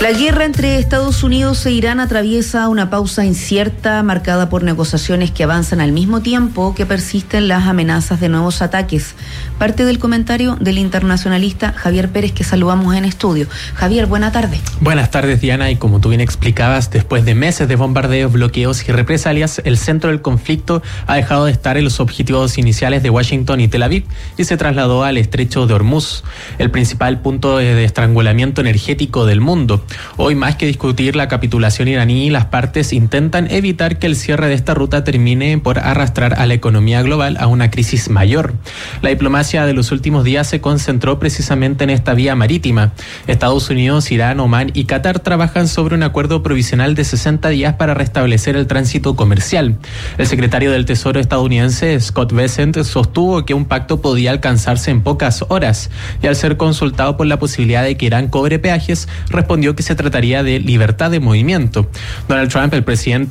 La guerra entre Estados Unidos e Irán atraviesa una pausa incierta marcada por negociaciones que avanzan al mismo tiempo que persisten las amenazas de nuevos ataques. Parte del comentario del internacionalista Javier Pérez, que saludamos en estudio. Javier, buena tarde. Buenas tardes, Diana, y como tú bien explicabas, después de meses de bombardeos, bloqueos y represalias, el centro del conflicto ha dejado de estar en los objetivos iniciales de Washington y Tel Aviv y se trasladó al estrecho de Hormuz, el principal punto de estrangulamiento energético del mundo. Hoy, más que discutir la capitulación iraní, las partes intentan evitar que el cierre de esta ruta termine por arrastrar a la economía global a una crisis mayor. La diplomacia de los últimos días se concentró precisamente en esta vía marítima. Estados Unidos, Irán, Omán y Qatar trabajan sobre un acuerdo provisional de 60 días para restablecer el tránsito comercial. El secretario del Tesoro estadounidense, Scott Bessent, sostuvo que un pacto podía alcanzarse en pocas horas, y al ser consultado por la posibilidad de que Irán cobre peajes, respondió que se trataría de libertad de movimiento. Donald Trump, el presidente